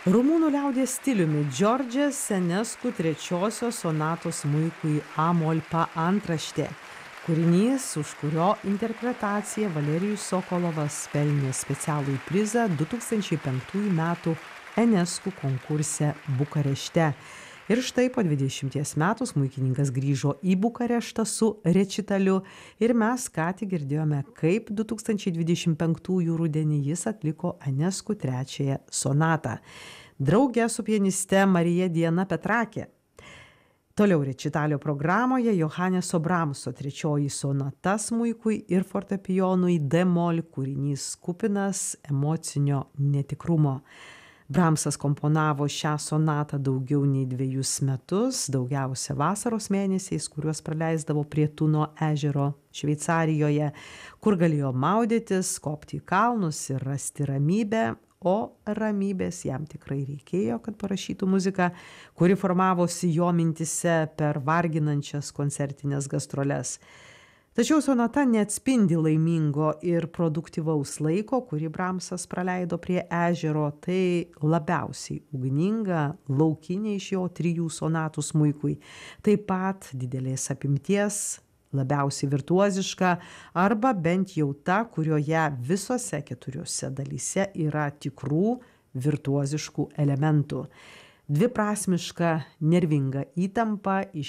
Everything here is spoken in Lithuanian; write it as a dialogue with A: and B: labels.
A: Rumunų liaudies stiliumi Džordžės Enescu trečiosios sonatos smuikui A-mol pa antraštė. Kūrinys, už kurio interpretaciją Valerijus Sokolovas pelnė specialųjį prizą 2005 metų Enescu konkurse Bukarešte. Ir štai po 20 metų smuikininkas grįžo į Bukareštą su rečitaliu ir mes ką tik girdėjome, kaip 2025 rudenį jis atliko Enescu trečiąją sonatą. Drauge su pianiste Marija Diana Petrakė. Toliau rečitalio programoje Johaneso Bramso trečioji sonata smuikui ir fortepijonui D-mol, kūrinys kupinas emocinio netikrumo. Bramsas komponavo šią sonatą daugiau nei 2 metus, daugiausia vasaros mėnesiais, kuriuos praleisdavo prie Tuno ežero Šveicarijoje, kur galėjo maudytis, kopti į kalnus ir rasti ramybę, o ramybės jam tikrai reikėjo, kad parašytų muziką, kuri formavosi jo mintise per varginančias koncertinės gastroles. Tačiau sonata neatspindi laimingo ir produktyvaus laiko, kurį Bramsas praleido prie ežero, tai labiausiai ugninga laukinė iš jo 3 sonatų smuikui, taip pat didelės apimties, labiausiai virtuoziška arba bent jau ta, kurioje visose 4 dalyse yra tikrų virtuoziškų elementų. Dviprasmiška, nervinga įtampa iš